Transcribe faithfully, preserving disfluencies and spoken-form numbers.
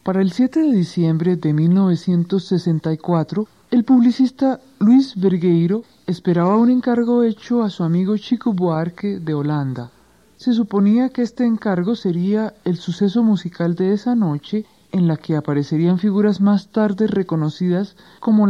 Para el siete de diciembre de mil novecientos sesenta y cuatro, el publicista Luis Vergueiro esperaba un encargo hecho a su amigo Chico Buarque de Holanda. Se suponía que este encargo sería el suceso musical de esa noche, en la que aparecerían figuras más tarde reconocidas como